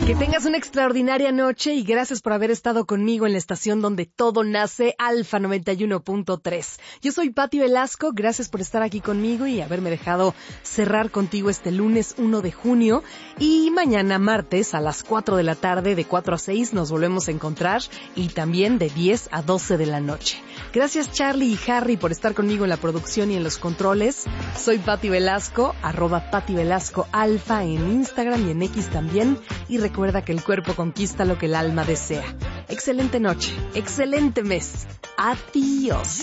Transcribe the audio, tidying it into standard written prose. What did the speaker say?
Que tengas una extraordinaria noche y gracias por haber estado conmigo en la estación donde todo nace, Alfa 91.3. Yo soy Pati Velasco, gracias por estar aquí conmigo y haberme dejado cerrar contigo este lunes 1 de junio. Y mañana martes a las 4 de la tarde, de 4 a 6, nos volvemos a encontrar y también de 10 a 12 de la noche. Gracias Charlie y Harry por estar conmigo en la producción y en los controles. Soy Pati Velasco, @PatiVelasco Alfa en Instagram y en X también. Y recuerda que el cuerpo conquista lo que el alma desea. Excelente noche, excelente mes. Adiós.